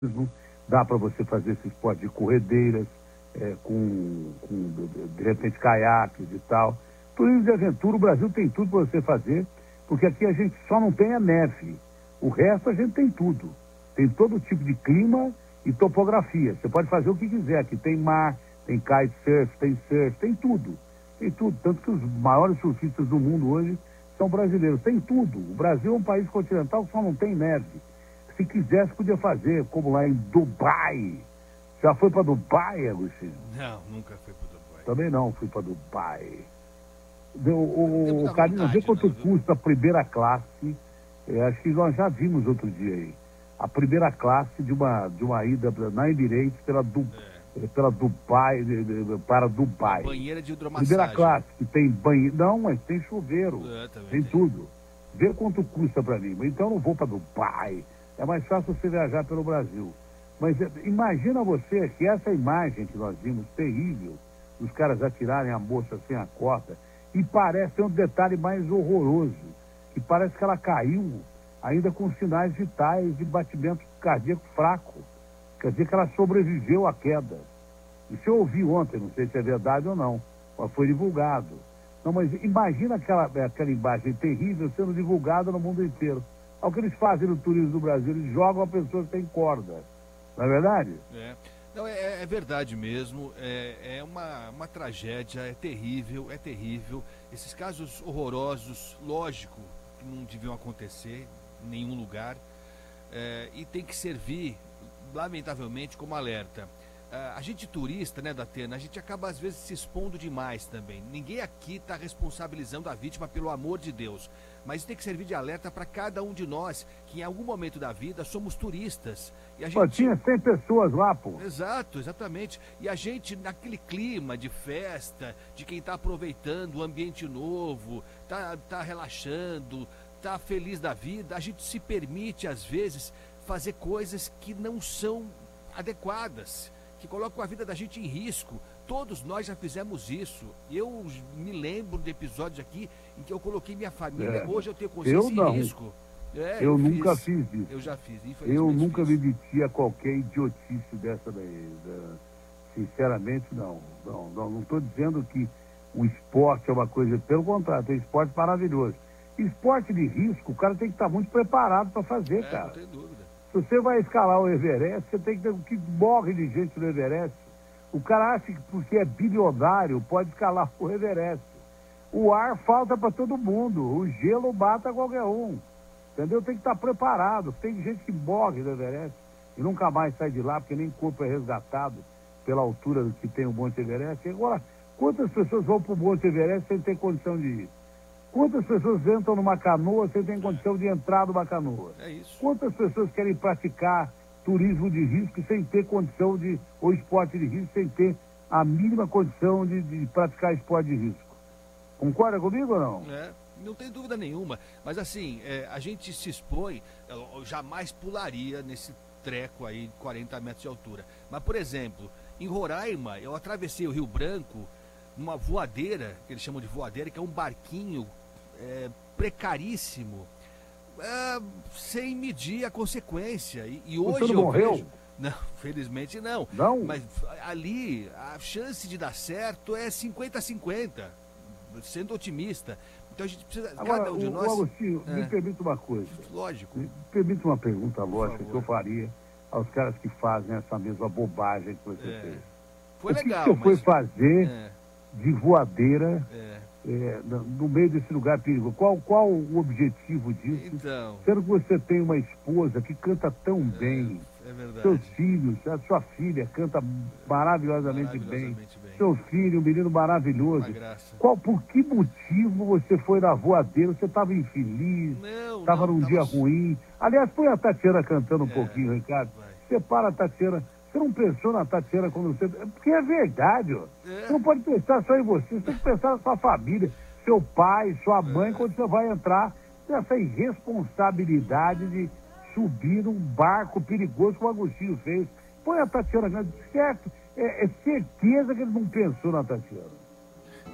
dá para você fazer esse esporte de corredeiras, de repente caiaques e tal. Turismo de aventura, o Brasil tem tudo para você fazer, porque aqui a gente só não tem a neve. O resto a gente tem tudo. Tem todo tipo de clima e topografia. Você pode fazer o que quiser. Aqui tem mar, tem kitesurf, tem tudo. Tem tudo. Tanto que os maiores surfistas do mundo hoje são brasileiros. Tem tudo. O Brasil é um país continental que só não tem neve. Se quisesse, podia fazer, como lá em Dubai. Já foi para Dubai, Agostinho? Não, nunca fui para Dubai. Também não, fui para Dubai. O Carlinhos, vê quanto custa a primeira classe. Acho que nós já vimos outro dia aí. A primeira classe de uma ida na Emirates pela Dubai, para Dubai. Banheira de hidromassagem. Primeira classe, que tem banheiro. Não, mas tem chuveiro. Tem tudo. Vê quanto custa para mim. Então eu não vou para Dubai. É mais fácil você viajar pelo Brasil. Mas imagina você que essa imagem que nós vimos, terrível, os caras atirarem a moça sem a corda, e parece ter um detalhe mais horroroso, que parece que ela caiu ainda com sinais vitais de batimento cardíaco fraco. Quer dizer que ela sobreviveu à queda. Isso eu ouvi ontem, não sei se é verdade ou não, mas foi divulgado. Não, mas imagina aquela imagem terrível sendo divulgada no mundo inteiro. É o que eles fazem no turismo do Brasil, eles jogam a pessoa sem corda. Não é verdade? Não, é verdade mesmo, é uma tragédia, é terrível. Esses casos horrorosos, lógico, que não deviam acontecer em nenhum lugar, e tem que servir, lamentavelmente, como alerta. A gente turista, né, Datena, a gente acaba às vezes se expondo demais também. Ninguém aqui está responsabilizando a vítima, pelo amor de Deus. Mas tem que servir de alerta para cada um de nós, que em algum momento da vida somos turistas. E a gente... Pô, tinha 100 pessoas lá, pô. Exatamente. E a gente, naquele clima de festa, de quem está aproveitando o ambiente novo, tá relaxando, tá feliz da vida, a gente se permite, às vezes, fazer coisas que não são adequadas, que colocam a vida da gente em risco. Todos nós já fizemos isso. Eu me lembro de episódios aqui em que eu coloquei minha família. Hoje eu tenho consciência em risco. Eu nunca fiz isso. Eu já fiz, infelizmente. Eu nunca me meti a qualquer idiotice dessa daí. Sinceramente, não. Não estou dizendo que o esporte é uma coisa... Pelo contrário, tem esporte maravilhoso. Esporte de risco, o cara tem que estar muito preparado para fazer, cara. Não tem dúvida. Se você vai escalar o Everest, você tem que ter o que morre de gente no Everest. O cara acha que porque é bilionário pode escalar o Everest. O ar falta para todo mundo, o gelo mata qualquer um. Entendeu? Tem que estar preparado. Tem gente que morre no Everest e nunca mais sai de lá porque nem corpo é resgatado pela altura que tem o Monte Everest. E agora, quantas pessoas vão para o Monte Everest sem ter condição de ir? Quantas pessoas entram numa canoa sem ter condição de entrar numa canoa? É isso. Quantas pessoas querem praticar turismo de risco sem ter condição ou esporte de risco sem ter a mínima condição de praticar esporte de risco? Concorda comigo ou não? Não tem dúvida nenhuma. Mas assim, a gente se expõe, eu jamais pularia nesse treco aí de 40 metros de altura. Mas, por exemplo, em Roraima, eu atravessei o Rio Branco numa voadeira, que eles chamam de voadeira, que é um barquinho precaríssimo, sem medir a consequência. E hoje você não morreu? Vejo... Não, felizmente não. Não? Mas ali a chance de dar certo é 50-50, sendo otimista. Então a gente precisa, agora, cada um de nós... Agostinho, me permita uma coisa. Lógico. Me permita uma pergunta lógica que eu faria aos caras que fazem essa mesma bobagem que você fez. Foi legal, que você foi fazer de voadeira no meio desse lugar perigoso? Qual o objetivo disso? Então... Sendo que você tem uma esposa que canta tão bem, é verdade. Seus filhos, a sua filha canta maravilhosamente bem. Seu filho, um menino maravilhoso. Por que motivo você foi na voadeira? Você estava infeliz? Estava num dia ruim? Aliás, põe a Tatiana cantando um pouquinho, Ricardo. Separa a Tatiana. Você não pensou na Tatiana quando você... Porque é verdade, ó. Você não pode pensar só em você, você tem que pensar na sua família, seu pai, sua mãe, quando você vai entrar nessa irresponsabilidade de subir num barco perigoso que o Agostinho fez. Põe a Tatiana, certo? É certeza que ele não pensou na Tatiana.